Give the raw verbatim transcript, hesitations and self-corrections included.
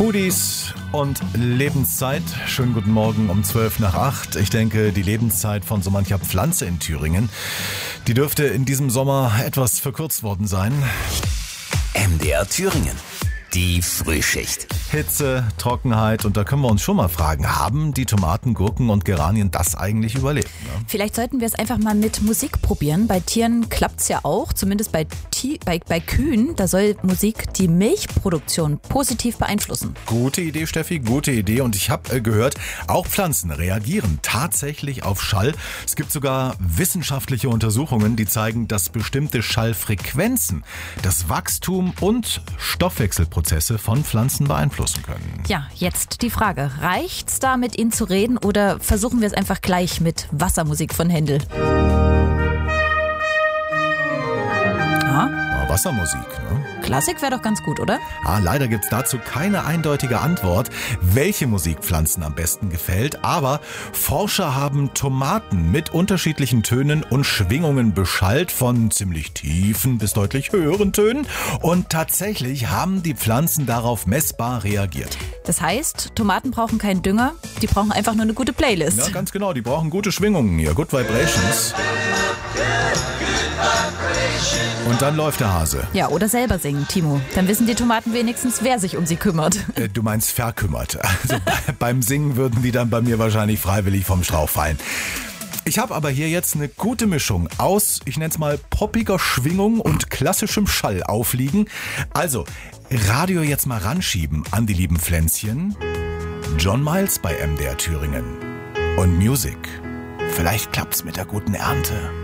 Foodies und Lebenszeit. Schönen guten Morgen um zwölf nach acht. Ich denke, die Lebenszeit von so mancher Pflanze in Thüringen, die dürfte in diesem Sommer etwas verkürzt worden sein. M D R Thüringen. Die Frühschicht. Hitze, Trockenheit und da können wir uns schon mal fragen, haben die Tomaten, Gurken und Geranien das eigentlich überlebt? Ne? Vielleicht sollten wir es einfach mal mit Musik probieren. Bei Tieren klappt es ja auch, zumindest bei, Ti- bei, bei Kühen. Da soll Musik die Milchproduktion positiv beeinflussen. Gute Idee, Steffi, gute Idee. Und ich habe äh, gehört, auch Pflanzen reagieren tatsächlich auf Schall. Es gibt sogar wissenschaftliche Untersuchungen, die zeigen, dass bestimmte Schallfrequenzen das Wachstum und Stoffwechselprozesse von Pflanzen beeinflussen können. Ja, jetzt die Frage, reicht's da mit ihnen zu reden oder versuchen wir es einfach gleich mit Wassermusik von Händel? Ja? Na, Wassermusik, ne? Klassik wäre doch ganz gut, oder? Ah, leider gibt's dazu keine eindeutige Antwort, welche Musik Pflanzen am besten gefällt. Aber Forscher haben Tomaten mit unterschiedlichen Tönen und Schwingungen beschallt, von ziemlich tiefen bis deutlich höheren Tönen. Und tatsächlich haben die Pflanzen darauf messbar reagiert. Das heißt, Tomaten brauchen keinen Dünger, die brauchen einfach nur eine gute Playlist. Ja, ganz genau, die brauchen gute Schwingungen hier, Good Vibrations. Und dann läuft der Hase. Ja, oder selber singen, Timo. Dann wissen die Tomaten wenigstens, wer sich um sie kümmert. Äh, du meinst verkümmert. Also bei, beim Singen würden die dann bei mir wahrscheinlich freiwillig vom Strauch fallen. Ich habe aber hier jetzt eine gute Mischung aus, ich nenne es mal, poppiger Schwingung und klassischem Schall aufliegen. Also, Radio jetzt mal ranschieben an die lieben Pflänzchen. John Miles bei M D R Thüringen. Und Music. Vielleicht klappt's mit der guten Ernte.